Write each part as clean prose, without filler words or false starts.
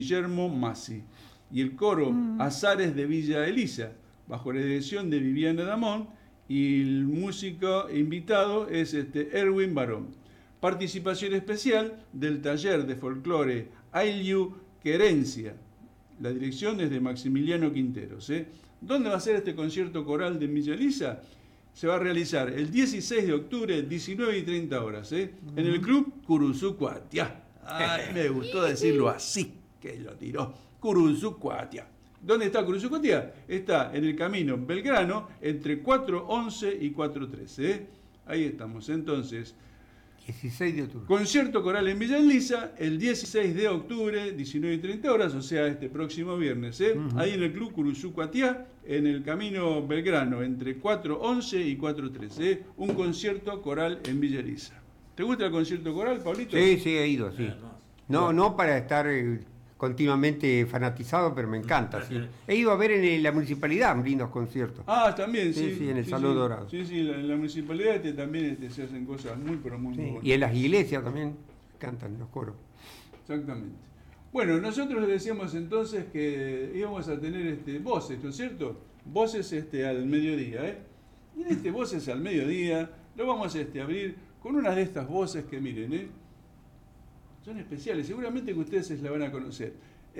Guillermo Massi y el coro Azares de Villa Elisa, bajo la dirección de Viviana Damón, y el músico invitado es Erwin Barón. Participación especial del taller de folclore Ayllu Querencia. La dirección es de Maximiliano Quinteros. ¿Dónde va a ser este concierto coral de Villa Elisa? Se va a realizar el 16 de octubre, 19 y 30 horas, en el Club Curuzucuatia. Ay, me gustó decirlo así, que lo tiró. Curuzucuatia. ¿Dónde está Curuzucuatia? Está en el camino Belgrano, entre 411 y 413. Ahí estamos, entonces. 16 de octubre. Concierto coral en Villa Elisa, el 16 de octubre, 19 y 30 horas, o sea, este próximo viernes. Ahí en el Club Curuzucuatiá, en el camino Belgrano, entre 411 y 413. Un concierto coral en Villa Elisa. ¿Te gusta el concierto coral, Pablito? Sí, sí, he ido, sí. No para estar continuamente fanatizado, pero me encanta, sí. He ido a ver en la municipalidad lindos conciertos. Ah, también, sí. Sí, en el Salón Dorado. Sí, en la municipalidad también se hacen cosas muy, pero muy, muy buenas. Y en las iglesias también cantan los coros. Exactamente. Bueno, nosotros le decíamos entonces que íbamos a tener voces, ¿no es cierto? Voces al mediodía, Y en voces al mediodía lo vamos a abrir con una de estas voces que miren, son especiales, seguramente que ustedes se la van a conocer.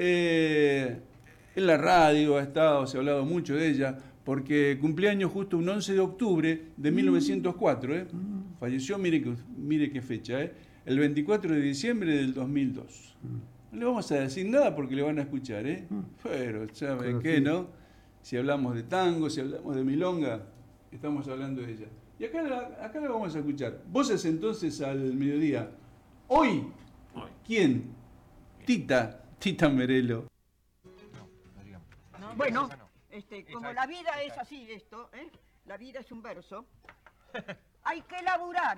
En la radio se ha hablado mucho de ella, porque cumpleaños justo un 11 de octubre de 1904, Falleció, mire qué fecha, el 24 de diciembre del 2002. No le vamos a decir nada porque le van a escuchar, Pero, ¿saben qué, no? Si hablamos de tango, si hablamos de milonga, estamos hablando de ella. Y acá la vamos a escuchar. Voces entonces al mediodía. Hoy, ¿quién? Tita Merelo. No, bueno, como la vida es así, la vida es un verso, hay que laburar,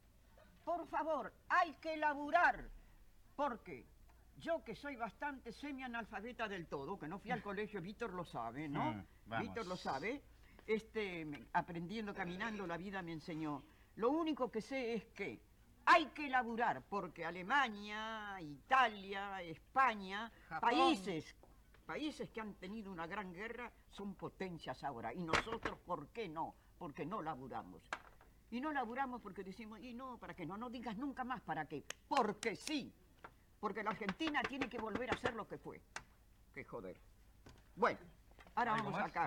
por favor, hay que laburar, porque yo que soy bastante semianalfabeta del todo, que no fui al colegio, Víctor lo sabe, ¿no? Víctor lo sabe, aprendiendo, caminando, la vida me enseñó. Lo único que sé es que hay que laburar, porque Alemania, Italia, España, Japón, países que han tenido una gran guerra son potencias ahora. Y nosotros, ¿por qué no? Porque no laburamos. Y no laburamos porque decimos, y no, ¿para qué? No digas nunca más para qué. Porque sí. Porque la Argentina tiene que volver a ser lo que fue. Qué joder. Bueno, ahora vamos acá.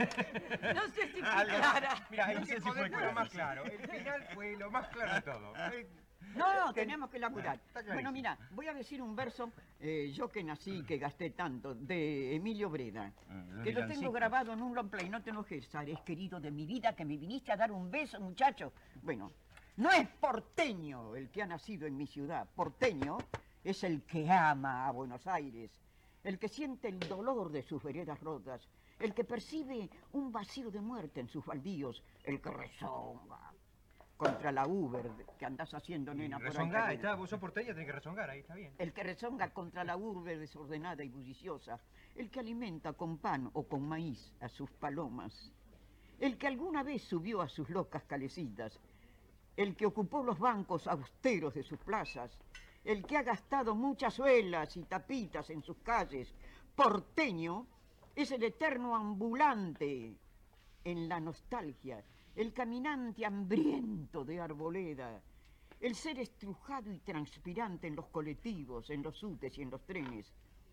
No sé si fue clara. Mira, ahí sí fue lo más claro. El final fue lo más claro de todo. No, tenemos que laburar. Está Bueno, mira, voy a decir un verso, yo que nací, que gasté tanto, de Emilio Breda, que lo tengo grabado en un long play, no te enojes, Ares, querido de mi vida, que me viniste a dar un beso, muchacho. Bueno, no es porteño el que ha nacido en mi ciudad, porteño es el que ama a Buenos Aires, el que siente el dolor de sus veredas rotas, el que percibe un vacío de muerte en sus baldíos, el que rezonga contra la Uber que andás haciendo, nena, por Rezongá, ahí. está, vos sos porteña, tenés que rezongar, ahí está bien. El que rezonga contra la urbe desordenada y bulliciosa, el que alimenta con pan o con maíz a sus palomas, el que alguna vez subió a sus locas calecitas, el que ocupó los bancos austeros de sus plazas, el que ha gastado muchas suelas y tapitas en sus calles, porteño, es el eterno ambulante en la nostalgia, el caminante hambriento de arboleda, el ser estrujado y transpirante en los colectivos, en los subtes y en los trenes,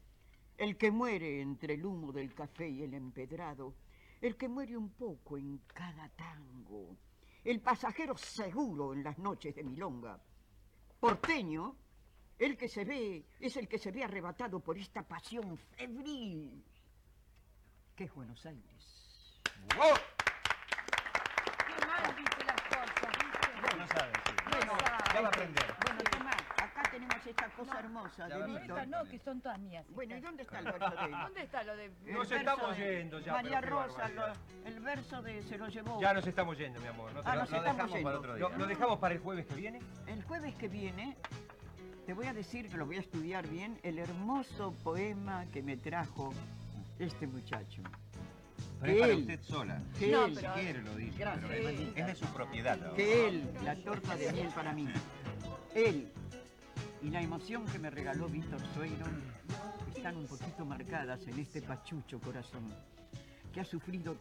el que muere entre el humo del café y el empedrado, el que muere un poco en cada tango, el pasajero seguro en las noches de milonga. Porteño, es el que se ve arrebatado por esta pasión febril que es Buenos Aires. ¡Wow! Qué mal viste las cosas, ¿viste? No sabes, sí. Bueno, Ya va a aprender. Bueno, Tomá, acá tenemos esta cosa hermosa ya de va a Víctor. Estas no, que son todas mías. Bueno, ¿y estas. dónde está el verso de ¿Dónde está lo de...? Nos el estamos verso de yendo ya, María pero qué Rosa, barbaridad. el verso de se lo llevó. Ya nos estamos yendo, mi amor. Nos lo estamos dejamos yendo. para otro día. ¿Lo dejamos para el jueves que viene? El jueves que viene, te voy a decir, que lo voy a estudiar bien, el hermoso poema que me trajo este muchacho. Pero es para usted sola. Que No, él, Si pero- quiere lo dice, Gracias. pero es de su propiedad. ¿no? que él, la torta de miel para mí, él y la emoción que me regaló Víctor Sueiro, están un poquito marcadas en este pachucho corazón, que ha sufrido